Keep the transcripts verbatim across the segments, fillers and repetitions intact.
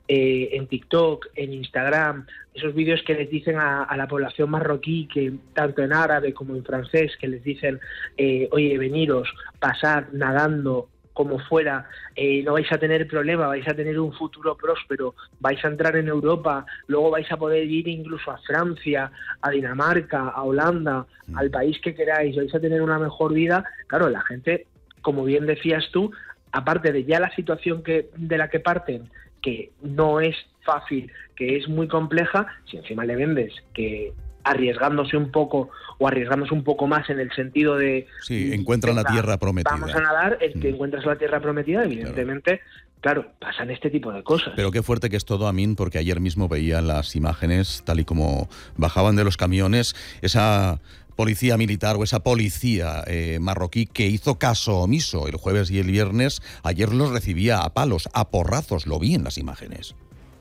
eh, en TikTok, en Instagram, esos vídeos que les dicen a, a la población marroquí, que tanto en árabe como en francés, que les dicen, eh, oye, veniros, pasad nadando, como fuera, eh, no vais a tener problema, vais a tener un futuro próspero, vais a entrar en Europa, luego vais a poder ir incluso a Francia, a Dinamarca, a Holanda, mm. al país que queráis, vais a tener una mejor vida. Claro, la gente, como bien decías tú, aparte de ya la situación que de la que parten, que no es fácil, que es muy compleja, si encima le vendes que arriesgándose un poco o arriesgándose un poco más en el sentido de... Sí, encuentran la tierra prometida. Vamos a nadar, el que mm. encuentras la tierra prometida, evidentemente, claro. claro, pasan este tipo de cosas. Pero qué fuerte que es todo, Amin, porque ayer mismo veía las imágenes, tal y como bajaban de los camiones, esa policía militar o esa policía eh, marroquí que hizo caso omiso el jueves y el viernes, ayer los recibía a palos, a porrazos, lo vi en las imágenes.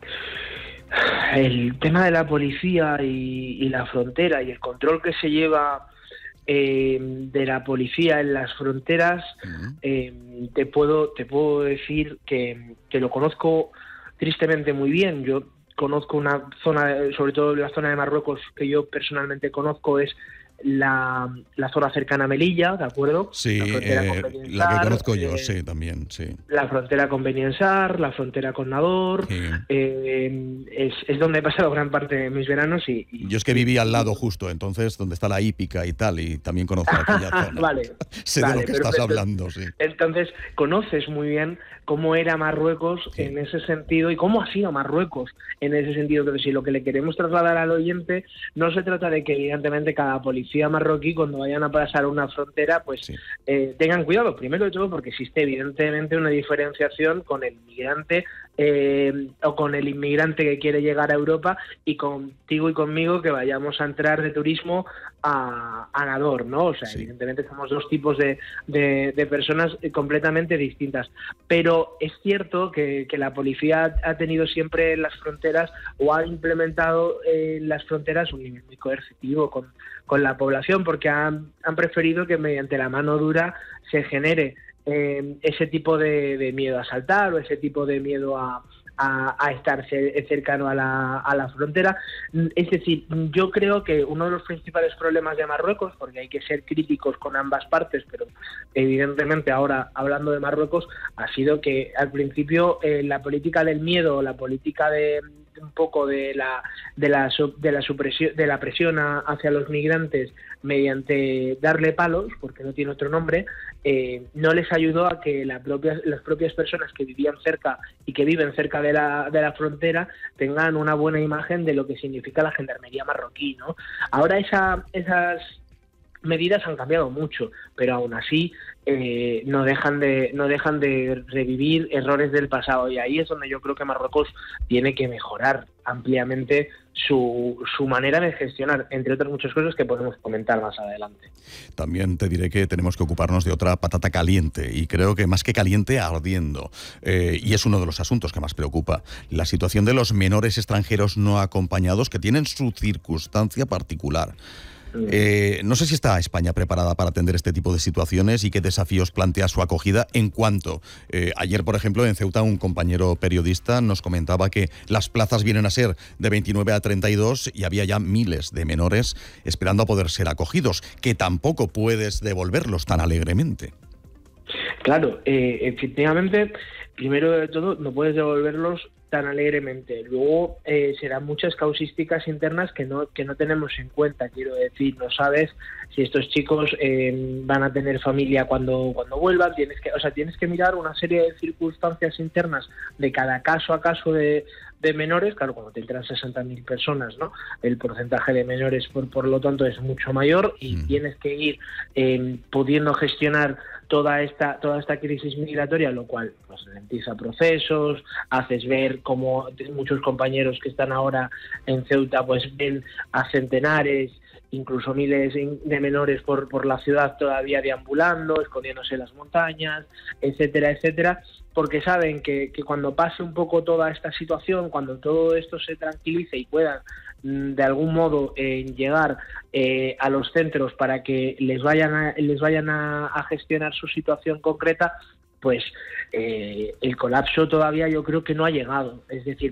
El tema de la policía y, y la frontera y el control que se lleva eh, de la policía en las fronteras, uh-huh. eh, te puedo te puedo decir que, que lo conozco tristemente muy bien. Yo conozco una zona, sobre todo la zona de Marruecos, que yo personalmente conozco, es la, la zona cercana a Melilla, ¿de acuerdo? Sí, la, eh, la que conozco yo, eh, sí, también, sí. La frontera con Beni Ensar, la frontera con Nador, sí. eh, es, es donde he pasado gran parte de mis veranos y... y yo es que viví al lado justo, entonces, donde está la hípica y tal, y también conozco aquella zona. Vale. sé vale, de lo que pero, estás pero, hablando, sí. Entonces, conoces muy bien cómo era Marruecos sí. en ese sentido y cómo ha sido Marruecos en ese sentido. Pero si lo que le queremos trasladar al oyente no se trata de que, evidentemente, cada policía marroquí, cuando vayan a pasar una frontera, pues sí. eh, tengan cuidado, primero de todo porque existe evidentemente una diferenciación con el migrante eh, o con el inmigrante que quiere llegar a Europa y contigo y conmigo que vayamos a entrar de turismo a, a Nador, ¿no? O sea, sí. evidentemente somos dos tipos de, de, de personas completamente distintas, pero es cierto que, que la policía ha tenido siempre en las fronteras o ha implementado en las fronteras un nivel muy coercitivo con, con la población, porque han, han preferido que mediante la mano dura se genere eh, ese tipo de, de miedo a saltar o ese tipo de miedo a, a, a estar cercano a la, a la frontera. Es decir, yo creo que uno de los principales problemas de Marruecos, porque hay que ser críticos con ambas partes, pero evidentemente ahora hablando de Marruecos, ha sido que al principio eh, la política del miedo, la política de un poco de la de la de la supresión de la presión a, hacia los migrantes mediante darle palos, porque no tiene otro nombre, eh, no les ayudó a que la propia, las propias personas que vivían cerca y que viven cerca de la de la frontera tengan una buena imagen de lo que significa la gendarmería marroquí, ¿no? Ahora esa esas medidas han cambiado mucho, pero aún así eh, no dejan de no dejan de revivir errores del pasado, y ahí es donde yo creo que Marruecos tiene que mejorar ampliamente su, su manera de gestionar, entre otras muchas cosas que podemos comentar más adelante. También te diré que tenemos que ocuparnos de otra patata caliente, y creo que más que caliente, ardiendo, eh, y es uno de los asuntos que más preocupa: la situación de los menores extranjeros no acompañados, que tienen su circunstancia particular. Eh, no sé si está España preparada para atender este tipo de situaciones y qué desafíos plantea su acogida en cuanto... Eh, ayer, por ejemplo, en Ceuta, un compañero periodista nos comentaba que las plazas vienen a ser de veintinueve a treinta y dos y había ya miles de menores esperando a poder ser acogidos, que tampoco puedes devolverlos tan alegremente. Claro, eh, efectivamente, primero de todo, no puedes devolverlos tan alegremente. Luego eh, serán muchas causísticas internas que no que no tenemos en cuenta. Quiero decir, no sabes si estos chicos eh, van a tener familia cuando cuando vuelvan. Tienes que, o sea, tienes que mirar una serie de circunstancias internas de cada caso a caso de de menores. Claro, cuando te entran sesenta mil personas, ¿no? El porcentaje de menores, por por lo tanto, es mucho mayor y mm. tienes que ir eh, pudiendo gestionar toda esta toda esta crisis migratoria, lo cual pues ralentiza procesos, haces ver como muchos compañeros que están ahora en Ceuta pues ven a centenares, incluso miles de menores por por la ciudad todavía deambulando, escondiéndose en las montañas, etcétera, etcétera, porque saben que, que cuando pase un poco toda esta situación, cuando todo esto se tranquilice y puedan de algún modo eh, llegar eh, a los centros para que les vayan a, les vayan a, a gestionar su situación concreta, pues eh, el colapso todavía yo creo que no ha llegado. Es decir,